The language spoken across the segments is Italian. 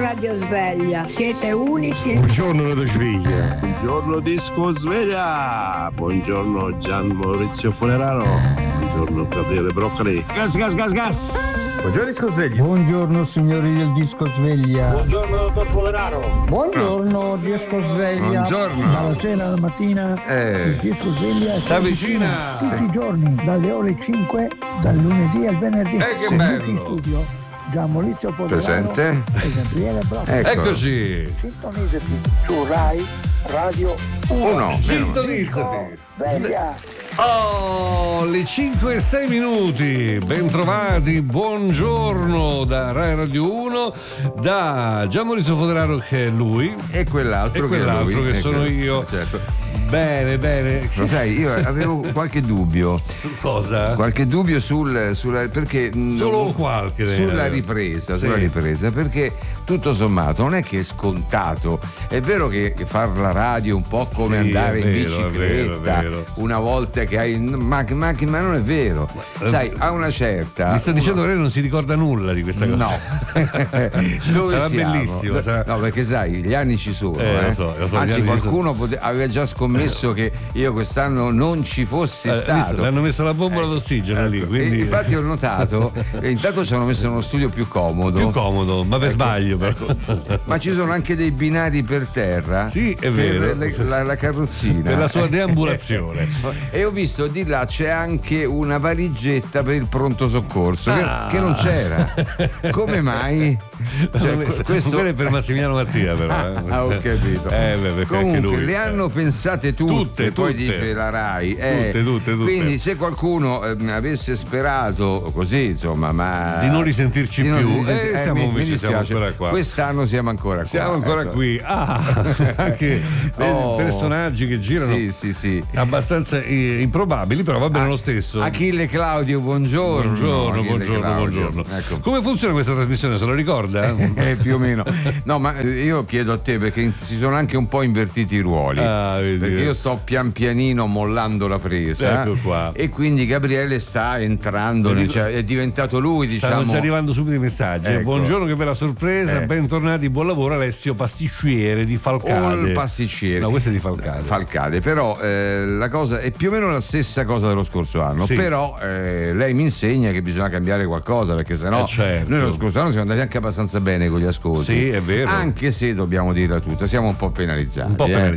Radio Sveglia, siete unici. Buongiorno Radio Sveglia. Buongiorno Disco Sveglia. Buongiorno Gian Maurizio Foneraro. Buongiorno Gabriele Broccoli. Gas, gas, gas, gas. Buongiorno Disco Sveglia. Buongiorno signori del Disco Sveglia. Buongiorno dottor Foneraro. Buongiorno Disco Sveglia. Buongiorno. Dalla sera alla mattina il Disco Sveglia si avvicina tutti i giorni, dalle ore 5, dal lunedì al venerdì. Che Seduti bello. in studio Gian Maurizio Foneraro Presente. e Gabriele Broccoli. Eccoci. Sintonizzati su Rai Radio 1. Sintonizzati. Sveglia. Oh, le 5 e 6 minuti, bentrovati, buongiorno da Rai Radio 1, da Gian Maurizio Foneraro che è lui E quell'altro, che lui. sono io. Certo. Bene, bene. Lo sai, io avevo qualche dubbio. Su cosa? Qualche dubbio sulla perché Solo qualche. sulla ripresa, Sì. perché tutto sommato non è che è scontato. È vero che far la radio è un po' come Sì, andare è in vero, bicicletta è vero. una volta che hai ma non è vero. Sai, a una certa. Mi sta dicendo che lei non si ricorda nulla di questa cosa. No. Dove Sarà siamo? bellissimo. No, perché sai, gli anni ci sono. Lo so, gli Anzi, anni qualcuno aveva già scommesso che io quest'anno non ci fossi stato. Visto, hanno messo la bombola d'ossigeno lì. Quindi... E infatti ho notato, intanto ci hanno messo in uno studio più comodo. Più comodo, ma per sbaglio però. Ma ci sono anche dei binari per terra. Sì, è per vero. la carrozzina. Per la sua deambulazione. E ho visto di là c'è anche una valigetta per il pronto soccorso che non c'era. Come mai? Questo è per Massimiliano Mattia però. Ho capito. Perché Comunque anche lui, le hanno pensate tutte, poi dice la Rai. Tutte. Quindi se qualcuno avesse sperato così, insomma, ma di non risentirci più, siamo mi invece siamo dispiace. ancora qua. Quest'anno siamo ancora qua. Siamo ancora ecco. qui. Anche personaggi che girano sì. abbastanza improbabili, però va bene lo stesso. Achille Claudio, buongiorno. Buongiorno. Ecco. Come funziona questa trasmissione? Se lo ricorda? Più o meno. No, ma io chiedo a te perché si sono anche un po' invertiti i ruoli. Perché io sto pian pianino mollando la presa. Ecco qua. E quindi Gabriele sta entrando, è diventato lui, diciamo. Stanno già arrivando subito i messaggi. Ecco. Buongiorno, che bella sorpresa, bentornati, buon lavoro Alessio Pasticciere di Falcade. Il pasticcere. No, questo è di Falcade. Però la cosa è più o meno la stessa cosa dello scorso anno. Sì. Però lei mi insegna che bisogna cambiare qualcosa, perché sennò certo. noi lo scorso anno siamo andati anche abbastanza bene con gli ascolti. Sì, è vero. Anche se dobbiamo dirla tutta, siamo un po' penalizzati.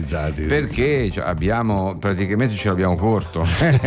Perché abbiamo praticamente ce l'abbiamo corto.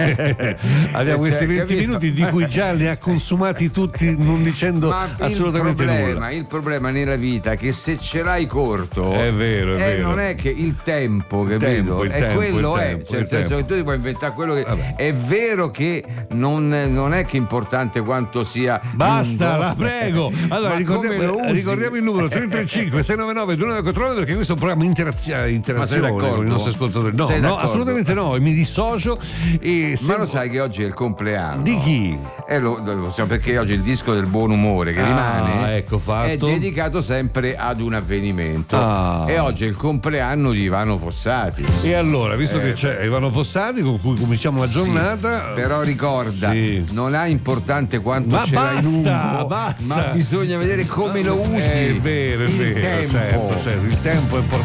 Abbiamo questi 20 capito? minuti di cui già li ha consumati tutti, non dicendo assolutamente nulla. Il problema nella vita è che se ce l'hai corto è vero. non è che il tempo, capito? Il tempo, nel senso che tu ti puoi inventare quello che è vero che non è che è importante quanto sia. Basta, la prego. Allora ricordiamo il numero 335 699 2949, perché questo è un programma interazione con i nostri ascoltatori. No, assolutamente no, mi dissocio. Ma lo sai che oggi è il compleanno di chi? Perché oggi il disco del buon umore che rimane è dedicato sempre ad un avvenimento e oggi è il compleanno di Ivano Fossati. E allora, visto che c'è Ivano Fossati con cui cominciamo la giornata, però ricorda, non è importante quanto ce l'hai lungo, basta. ma bisogna vedere come lo usi. È vero, il tempo. Certo, il tempo è importante.